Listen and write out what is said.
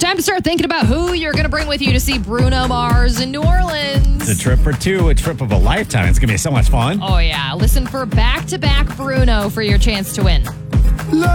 Time to start thinking about who you're going to bring with you to see Bruno Mars in New Orleans. It's a trip for two, a trip of a lifetime. It's going to be so much fun. Oh, yeah. Listen for back-to-back Bruno for your chance to win.